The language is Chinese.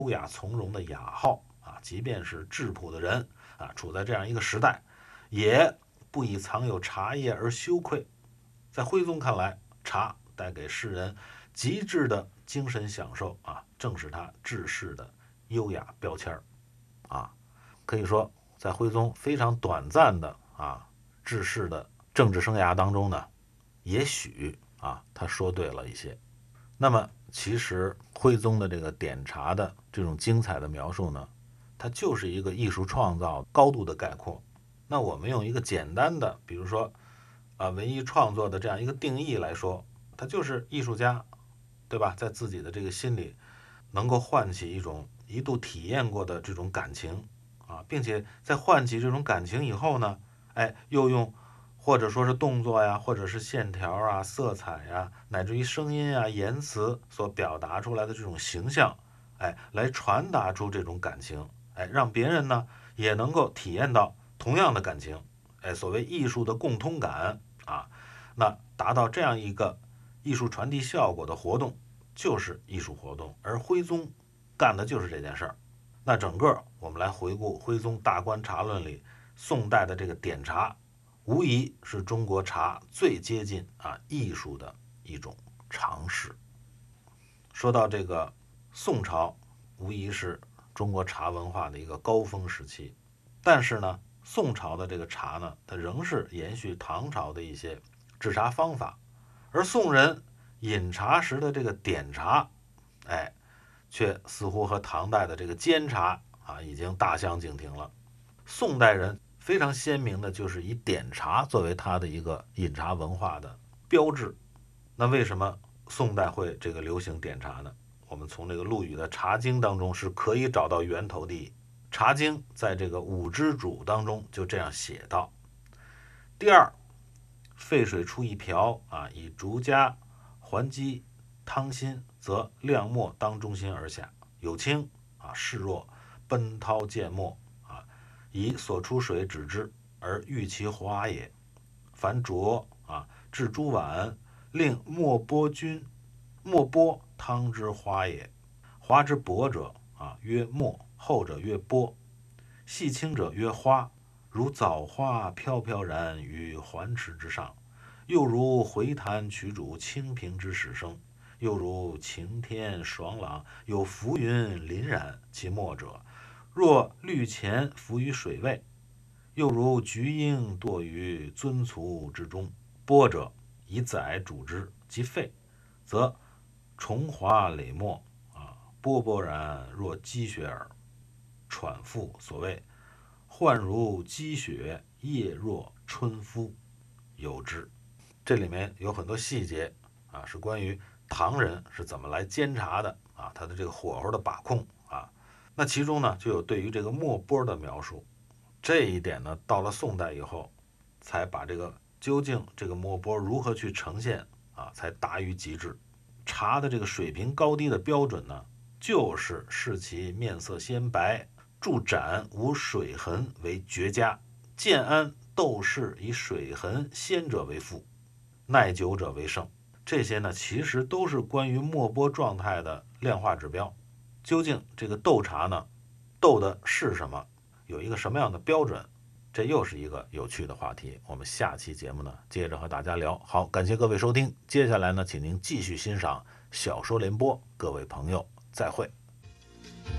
优雅从容的雅号啊，即便是质朴的人啊，处在这样一个时代，也不以藏有茶叶而羞愧。在徽宗看来，茶带给世人极致的精神享受啊，正是他治世的优雅标签啊。可以说，在徽宗非常短暂的治世的政治生涯当中呢，也许他说对了一些。那么其实徽宗的这个点茶的这种精彩的描述呢，它就是一个艺术创造高度的概括。那我们用一个简单的，比如说文艺创作的这样一个定义来说，它就是艺术家，对吧？在自己的这个心里能够唤起一种一度体验过的这种感情并且在唤起这种感情以后呢，又用或者说是动作呀，或者是线条啊、色彩呀，乃至于声音啊、言辞所表达出来的这种形象，来传达出这种感情，让别人呢也能够体验到同样的感情，所谓艺术的共通感那达到这样一个艺术传递效果的活动，就是艺术活动，而徽宗干的就是这件事儿。那整个我们来回顾徽宗大观茶论里宋代的这个点茶，无疑是中国茶最接近艺术的一种尝试。说到这个宋朝，无疑是中国茶文化的一个高峰时期，但是呢，宋朝的这个茶呢，它仍是延续唐朝的一些制茶方法，而宋人饮茶时的这个点茶，却似乎和唐代的这个煎茶已经大相径庭了。宋代人非常鲜明的就是以点茶作为他的一个饮茶文化的标志。那为什么宋代会这个流行点茶呢？我们从这个陆羽的《茶经》当中是可以找到源头的。《茶经》在这个五之主当中就这样写道：第二，沸水出一瓢以竹夹环击汤心，则亮末当中心而下，有清视若奔涛溅沫以所出水止之，而欲其滑也。凡浊置诸碗，令莫波均，莫波汤之花也。花之薄者曰沫，厚者曰波，细轻者曰花。如枣花飘飘然于环池之上，又如回潭曲渚清平之始生，又如晴天爽朗，有浮云凛然。其末者，若绿钱浮于水位，又如菊英堕于樽簇之中。波者，以载煮之，其沸，则重滑累沫波波然若积雪耳。喘复，所谓幻如积雪，叶若春肤，有之。这里面有很多细节是关于唐人是怎么来煎茶的他的这个火候的把控那其中呢就有对于这个墨波的描述。这一点呢，到了宋代以后，才把这个究竟这个墨波如何去呈现才达于极致。茶的这个水平高低的标准呢，就是视其面色鲜白，注盏无水痕为绝佳，建安斗士以水痕鲜者为副，耐久者为胜。这些呢，其实都是关于墨波状态的量化指标。究竟这个斗茶呢，斗的是什么？有一个什么样的标准？这又是一个有趣的话题。我们下期节目呢，接着和大家聊。好，感谢各位收听。接下来呢，请您继续欣赏小说联播。各位朋友，再会。